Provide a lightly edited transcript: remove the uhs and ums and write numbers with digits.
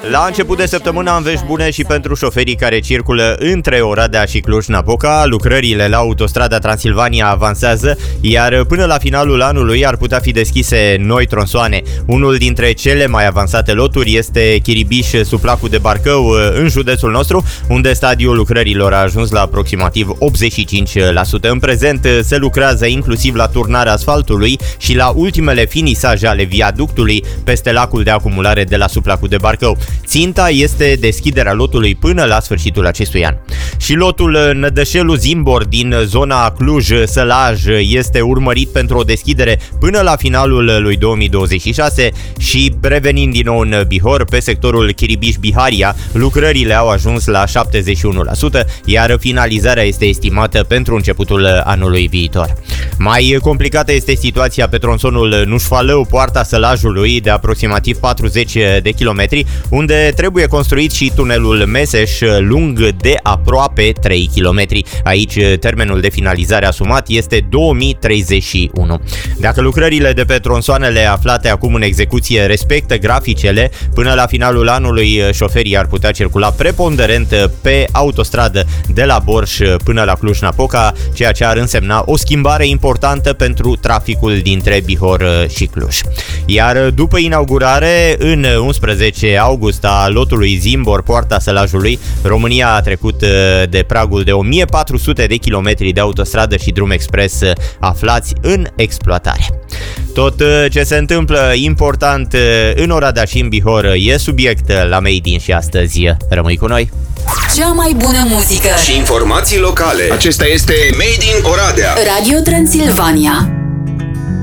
La început de săptămână am vești bune și pentru șoferii care circulă între Oradea și Cluj-Napoca. Lucrările la autostrada Transilvania avansează, iar până la finalul anului ar putea fi deschise noi tronsoane. Unul dintre cele mai avansate loturi este Chiribiș-Suplacu de Barcău, în județul nostru, unde stadiul lucrărilor a ajuns la aproximativ 85%. În prezent se lucrează inclusiv la turnarea asfaltului și la ultimele finisaje ale viaductului peste lacul de acumulare de la Suplacu de Barcău. Ținta este deschiderea lotului până la sfârșitul acestui an. Și lotul Nădășelu-Zimbor din zona Cluj-Sălaj este urmărit pentru o deschidere până la finalul lui 2026 și, revenind din nou în Bihor, pe sectorul Chiribiș-Biharia, lucrările au ajuns la 71%, iar finalizarea este estimată pentru începutul anului viitor. Mai complicată este situația pe tronsonul Nușfalău, Poarta Sălajului, de aproximativ 40 de kilometri, unde trebuie construit și tunelul Meseș, lung de aproape 3 km. Aici termenul de finalizare asumat este 2031. Dacă lucrările de pe tronsoanele aflate acum în execuție respectă graficele, până la finalul anului șoferii ar putea circula preponderent pe autostradă de la Borș până la Cluj-Napoca, ceea ce ar însemna o schimbare importantă pentru traficul dintre Bihor și Cluj. Iar după inaugurare, în 11 august, a lotului Zimbor, Poarta Sălajului, România a trecut de pragul de 1400 de kilometri de autostradă și drum expres aflați în exploatare. Tot ce se întâmplă important în Oradea și în Bihor e subiect la Made in și astăzi rămâi cu noi. Cea mai bună muzică și informații locale. Acesta este Made in Oradea. Radio Transilvania.